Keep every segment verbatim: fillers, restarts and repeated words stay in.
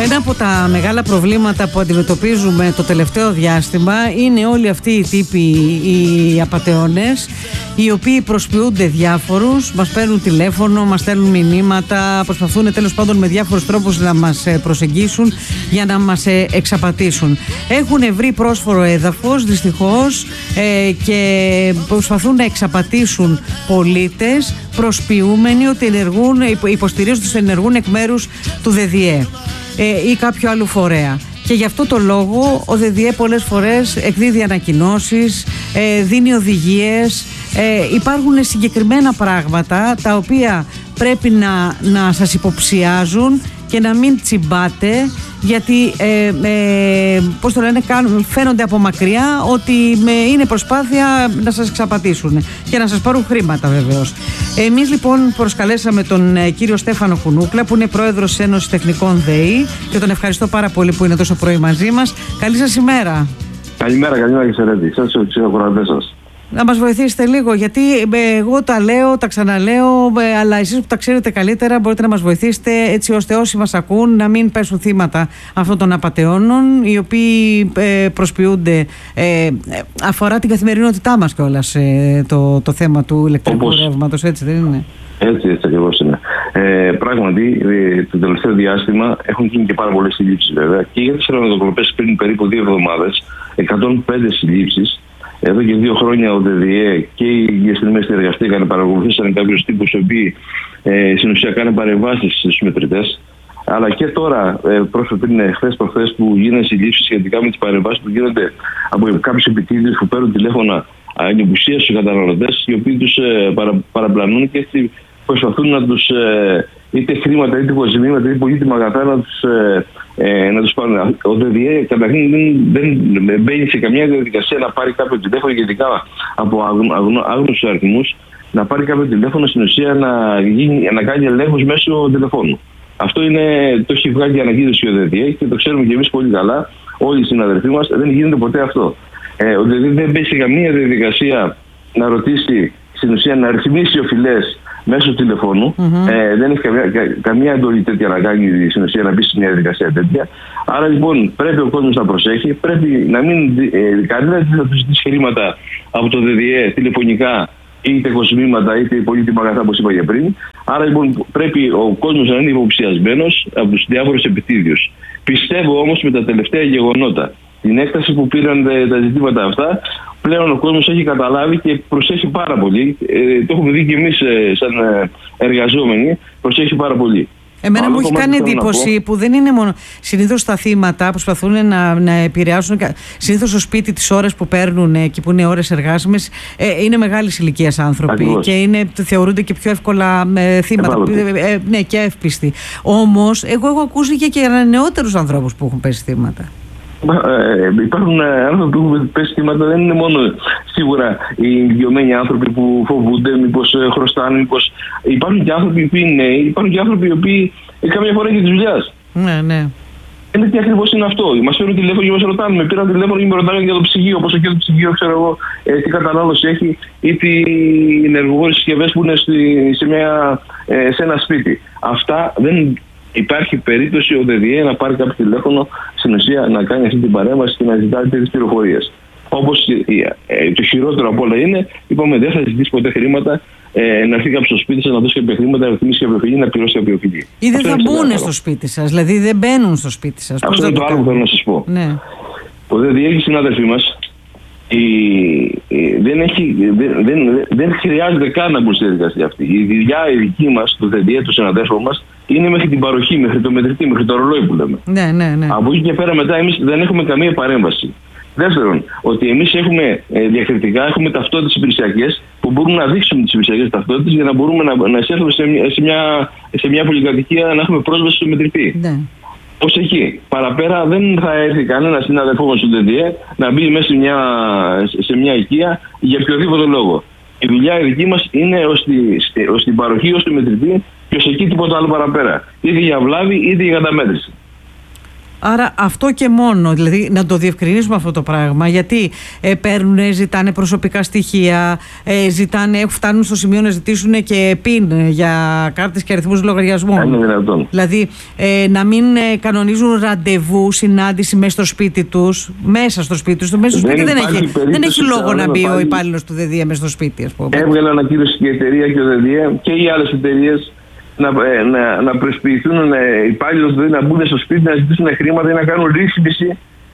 Ένα από τα μεγάλα προβλήματα που αντιμετωπίζουμε το τελευταίο διάστημα είναι όλοι αυτοί οι τύποι, οι απατεώνες, οι οποίοι προσποιούνται διάφορους, μας παίρνουν τηλέφωνο, μας στέλνουν μηνύματα, προσπαθούν τέλος πάντων με διάφορους τρόπους να μας προσεγγίσουν για να μας εξαπατήσουν. Έχουν βρει πρόσφορο έδαφος δυστυχώς ε, και προσπαθούν να εξαπατήσουν πολίτες προσποιούμενοι ότι ενεργούν, υποστηρίζουν ότι ενεργούν εκ μέρους του ΔΔΕ ή κάποιο άλλο φορέα. Και γι' αυτό το λόγο ο ΔΔΕ πολλές φορές εκδίδει ανακοινώσεις, ε, δίνει οδηγίες. Ε, υπάρχουν συγκεκριμένα πράγματα τα οποία πρέπει να, να σας υποψιάζουν και να μην τσιμπάτε, γιατί ε, ε, πώς το λένε, κάνουν, φαίνονται από μακριά ότι με, είναι προσπάθεια να σας εξαπατήσουν και να σας πάρουν χρήματα βεβαίως. Εμείς λοιπόν προσκαλέσαμε τον ε, κύριο Στέφανο Κουνούκλα, που είναι πρόεδρος της Ένωσης Τεχνικών ΔΕΗ, και τον ευχαριστώ πάρα πολύ που είναι τόσο πρωί μαζί μας. Καλή σας ημέρα. Καλημέρα, καλημέρα και Σερέντη. Σας ευχαριστώ σας. Να μας βοηθήσετε λίγο, γιατί εγώ τα λέω, τα ξαναλέω, αλλά εσείς που τα ξέρετε καλύτερα μπορείτε να μας βοηθήσετε, έτσι ώστε όσοι μας ακούν να μην πέσουν θύματα αυτών των απατεώνων, οι οποίοι προσποιούνται. Ε, αφορά την καθημερινότητά μας κιόλας ε, το, το θέμα του ηλεκτρικού Όπως... ρεύματος, έτσι δεν είναι? Έτσι, έτσι ακριβώς είναι. Ε, πράγματι, ε, το τελευταίο διάστημα έχουν γίνει και πάρα πολλές συλλήψεις, βέβαια. Και για τις ρευματοκοπές πριν περίπου δύο εβδομάδες, εκατόν πέντε συλλήψεις. Εδώ και δύο χρόνια ο ΔΔΕ και οι αστυνομίες συνεργαστήκαν, παρακολουθήσαν κάποιους τύπους οι οποίοι ε, στην ουσία κάνουν παρεμβάσεις στους μετρητές. Αλλά και τώρα, ε, πρόσφατα πριν χθες προχθές, που γίνανε συλλήψεις σχετικά με τις παρεμβάσεις που γίνονται από κάποιους επιτίδιους που παίρνουν τηλέφωνα ανυπουσία στους καταναλωτές, οι οποίοι τους ε, παρα, παραπλανούν και έτσι προσπαθούν να τους ε, είτε χρήματα, είτε υποζημίματα, είτε πολύτιμα αγαθά να τους, ε, ε, να τους πάρουν. Ο ΔΔΕ καταρχήν δεν, δεν μπαίνει σε καμία διαδικασία να πάρει κάποιο τηλέφωνο, ειδικά από άγνωστους αριθμούς, να πάρει κάποιο τηλέφωνο στην ουσία να, γίνει, να κάνει ελέγχους μέσω τηλεφώνου. Αυτό είναι, το έχει βγάλει ανακοίνωση ο ΔΔΕ και το ξέρουμε και εμείς πολύ καλά, όλοι οι συναδελφοί μας, δεν γίνεται ποτέ αυτό. Ε, ο ΔΔΕ δεν μπαίνει σε καμία διαδικασία να ρωτήσει, στην ουσία να ρυθμίσει οφειλές μέσω τηλεφώνου. Mm-hmm. Ε, δεν έχει καμία, κα, καμία εντολή τέτοια να κάνει, στην ουσία να μπει σε μια διαδικασία τέτοια. Άρα λοιπόν πρέπει ο κόσμος να προσέχει, πρέπει να μην ε, κανένα δεν θα του ζητήσει χρήματα από το ΔΔΕ τηλεφωνικά, είτε κοσμήματα είτε πολύτιμα αγαθά, όπως είπα και πριν. Άρα λοιπόν πρέπει ο κόσμος να είναι υποψιασμένος από τους διάφορους επιτίδιους. Πιστεύω όμως με τα τελευταία γεγονότα, την έκταση που πήραν τα ζητήματα αυτά, πλέον ο κόσμος έχει καταλάβει και προσέχει πάρα πολύ. Ε, το έχουμε δει και εμείς ε, σαν εργαζόμενοι, προσέχει πάρα πολύ. Εμένα Άλλο μου έχει κάνει εντύπωση που δεν είναι μόνο. Συνήθως τα θύματα προσπαθούν να, να επηρεάσουν. Συνήθως στο σπίτι, τις ώρες που παίρνουν εκεί που είναι ώρες εργάσιμες, ε, είναι μεγάλης ηλικίας άνθρωποι. Ακριβώς. Και είναι, θεωρούνται και πιο εύκολα ε, θύματα. Ε, ε, ναι, και εύπιστοι. Όμως, εγώ έχω ακούσει και, και νεότερους ανθρώπους που έχουν πέσει θύματα. Ε, υπάρχουν άνθρωποι που έχουν πέσει θύματα, δεν είναι μόνο σίγουρα οι ηλικιωμένοι άνθρωποι που φοβούνται, μήπως χρωστάνε, μήπως. Υπάρχουν και άνθρωποι που είναι νέοι, υπάρχουν και άνθρωποι οι οποίοι καμιά φορά έχει τη δουλειά. Ναι, ναι. Είναι τι ακριβώς είναι αυτό. Μας παίρνουν τηλέφωνο και μας ρωτάνε. Με πήραν τηλέφωνο και με ρωτάνε για το ψυγείο. Πόσο και το ψυγείο, ξέρω εγώ, ε, τι κατανάλωση έχει, ή τι ενεργοβόρες συσκευές που είναι στη, σε, μια, ε, σε ένα σπίτι. Αυτά δεν. Υπάρχει περίπτωση ο ΔΔΕ να πάρει κάποιο τηλέφωνο, στην ουσία να κάνει αυτή την παρέμβαση και να ζητάει τέτοιες πληροφορίες. Όπως ε, το χειρότερο από όλα είναι, είπαμε, δεν θα ζητήσει ποτέ χρήματα, ε, να έρθει κάποιο στο σπίτι σας, να δώσει κάποια χρήματα, να ρυθμίσει κάποια οφειλή, να πληρώσει κάποια οφειλή. Ή δεν θα μπουν στο σπίτι σας, δηλαδή δεν μπαίνουν στο σπίτι σας. Αυτό είναι το άλλο που θέλω να σας πω. Ναι. Ο ΔΔΕ έχει συνάδελφοί μας. Η, η, δεν, έχει, δεν, δεν, δεν χρειάζεται καν να μπουν στη διαδικασία αυτή. Η δουλειά η δική μας, του ΔΔΕ, του συναδέλφου μας, είναι μέχρι την παροχή, μέχρι το μετρητή, μέχρι το ρολόι που λέμε. Ναι, ναι, ναι. Από εκεί και πέρα μετά εμείς δεν έχουμε καμία παρέμβαση. Δεύτερον, ότι εμείς έχουμε ε, διακριτικά, έχουμε ταυτότητες υπηρεσιακές που μπορούμε να δείξουμε τις υπηρεσιακές ταυτότητες για να μπορούμε να, να εισέλθουμε σε, σε, μια, σε μια πολυκατοικία, να έχουμε πρόσβαση στο μετρητή. Ναι. Ως εκεί. Παραπέρα δεν θα έρθει κανένα συνάδελφό μας του ΔΔΕ να μπει μέσα σε μια, σε μια οικία για οποιοδήποτε λόγο. Η δουλειά η δική μας είναι ως την παροχή, ως τη μετρητή και ως εκεί τίποτα άλλο παραπέρα. Είτε για βλάβη είτε για καταμέτρηση. Άρα αυτό και μόνο, δηλαδή να το διευκρινίσουμε αυτό το πράγμα, γιατί ε, παίρνουν, ζητάνε προσωπικά στοιχεία, ε, ζητάνε, φτάνουν στο σημείο να ζητήσουν και πιν για κάρτες και αριθμούς λογαριασμών. Είναι δυνατόν. Δηλαδή ε, να μην ε, κανονίζουν ραντεβού, συνάντηση μέσα στο σπίτι τους, μέσα στο σπίτι τους. Μέσα στο σπίτι δεν, δεν, έχει, δεν έχει λόγο να μπει ο υπάλληλος του ΔΔΕ μέσα στο σπίτι, ας πούμε. Έβγαλε ανακοίνωση και η εταιρεία και ο ΔΔΕ και οι άλλες εταιρείες να, να, να προσποιηθούν οι υπάλληλοι δηλαδή να μπουν στο σπίτι, να ζητήσουν χρήματα ή να κάνουν ρύθμιση,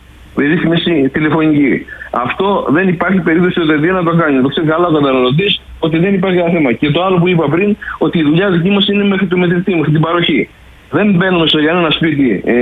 ρύθμιση τηλεφωνική. Αυτό δεν υπάρχει περίπτωση ο ΔΔΕ να το κάνει. Το ξέρει καλά ο καταναλωτής ότι δεν υπάρχει ένα θέμα. Και το άλλο που είπα πριν, ότι η δουλειά δική μας είναι μέχρι το μετρητή, μέχρι την παροχή. Δεν μπαίνουμε σε ένα σπίτι ε,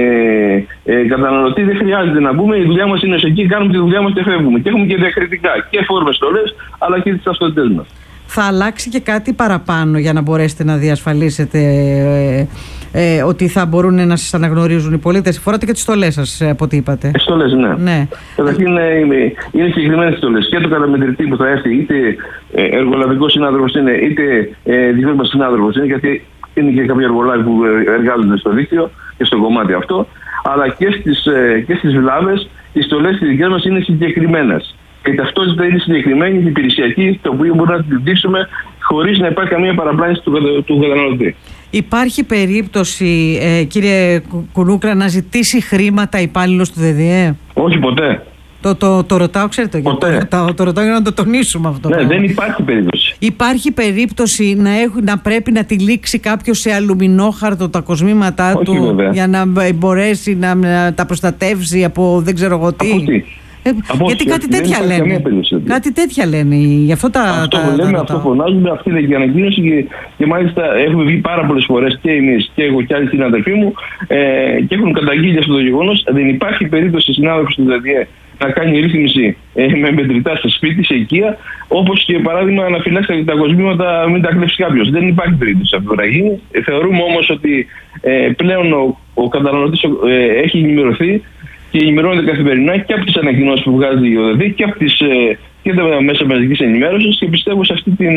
ε, καταναλωτή, δεν χρειάζεται να μπούμε. Η δουλειά μας είναι σε εκεί, κάνουμε τη δουλειά μας και φεύγουμε. Και έχουμε και διακριτικά και φόρμες στολές, αλλά και τις ταυτότητές μας. Θα αλλάξει και κάτι παραπάνω για να μπορέσετε να διασφαλίσετε ε, ε, ότι θα μπορούν να σας αναγνωρίζουν οι πολίτες? Φοράτε και τις στολές σας, από ό,τι είπατε. Ε, στολές, ναι. ναι. Καταρχήν είναι, είναι συγκεκριμένες στολές. Και το καταμετρητή που θα έρθει, είτε εργολαβικός συνάδελφος είναι, είτε ε, δικός μας συνάδελφος είναι, γιατί είναι και κάποιοι εργολάβοι που εργάζονται στο δίκτυο και στο κομμάτι αυτό. Αλλά και στις, ε, και στις βλάβες, οι στολές τις δικές μας είναι συγκεκριμένες. Η ταυτότητα είναι συγκεκριμένη, υπηρεσιακή, το οποίο μπορούμε να την δείξουμε χωρίς να υπάρχει καμία παραπλάνηση του, του καταναλωτή. Υπάρχει περίπτωση, ε, κύριε Κουνούκρα, να ζητήσει χρήματα υπάλληλος του ΔΔΕ? Όχι, ποτέ. Το, το, το ρωτάω, ξέρετε, το, το, το ρωτάω για να το τονίσουμε αυτό. Ναι, δεν υπάρχει περίπτωση. Υπάρχει περίπτωση να, έχουν, να πρέπει να τυλίξει κάποιος σε αλουμινόχαρτο τα κοσμήματά Όχι, του βέβαια. για να μπορέσει να, να τα προστατεύσει από δεν ξέρω εγώ τι? Από τι? Ε, γιατί κάτι τέτοια λένε. Κάτι τέτοια λένε. Γι' αυτό τα. Αυτό τα, λέμε, τα, αυτό τα... φωνάζουμε, αυτή είναι και η ανακοίνωση και, και μάλιστα έχουμε βγει πάρα πολλές φορές και εμείς και εγώ και άλλοι συναδελφοί μου ε, και έχουν καταγγείλει αυτό το γεγονός. Δεν υπάρχει περίπτωση συνάδελφος του ΔΔΕ να κάνει ρύθμιση ε, με μετρητά στο σπίτι, σε οικία, όπως και παράδειγμα να φυλάξει τα κοσμήματα, μην τα κλέψει κάποιος. Δεν υπάρχει περίπτωση αυτό να γίνει. Ε, θεωρούμε όμως ότι ε, πλέον ο, ο καταναλωτής ε, έχει ενημερωθεί και ενημερώνεται καθημερινά και από τις ανακοινώσεις που βγάζει η ΟΔΔ και από τις, και τα μέσα μαζικής ενημέρωσης, και πιστεύω σε αυτή την,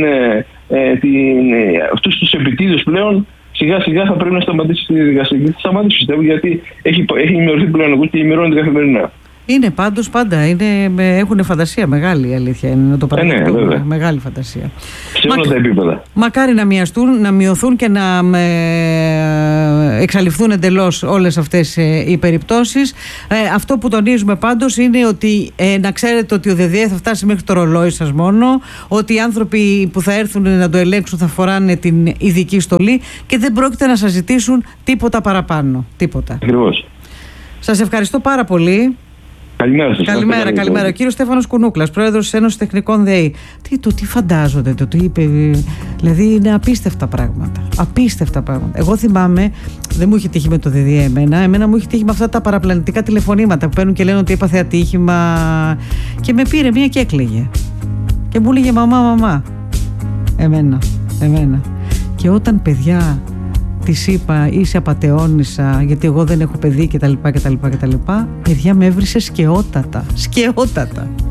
την, αυτούς τους επιτίδους πλέον σιγά σιγά θα πρέπει να σταματήσει τη διαδικασία. Και θα σταματήσει, πιστεύω, γιατί έχει, έχει ενημερωθεί πλέον και ενημερώνεται καθημερινά. Είναι πάντως πάντα, είναι, έχουν φαντασία μεγάλη, η αλήθεια είναι, να το παραδεχτούμε. Ε, ναι, μεγάλη φαντασία. Σε όλα Μα, τα επίπεδα. Μακάρι να μοιαστούν, να μειωθούν και να ε, εξαλειφθούν εντελώς όλες αυτές ε, οι περιπτώσεις. Ε, αυτό που τονίζουμε πάντως είναι ότι ε, να ξέρετε ότι ο ΔΔΕ θα φτάσει μέχρι το ρολόι σας μόνο, ότι οι άνθρωποι που θα έρθουν να το ελέγξουν θα φοράνε την ειδική στολή και δεν πρόκειται να σας ζητήσουν τίποτα παραπάνω. Τίποτα. Ακριβώς. Σας ευχαριστώ πάρα πολύ. Καλημέρα σας. Καλημέρα, καλημέρα. Ο κύριος Στέφανος Κουνούκλας, πρόεδρος της Ένωσης Τεχνικών ΔΕΗ. Τι, το τι φαντάζονται, το τι είπε. Δηλαδή είναι απίστευτα πράγματα. Απίστευτα πράγματα. Εγώ θυμάμαι, δεν μου είχε τύχει με το ΔΔΕ εμένα. Εμένα μου είχε τύχει με αυτά τα παραπλανητικά τηλεφωνήματα που παίρνουν και λένε ότι έπαθε ατύχημα. Και με πήρε μία και έκλαιγε. Και μου έλεγε μαμά, μαμά. Εμένα, εμένα. Και όταν παιδιά της είπα είσαι απατεώνησα γιατί εγώ δεν έχω παιδί κτλ. κτλ, κτλ. Παιδιά με έβρισε σκαιότατα. Σκαιότατα.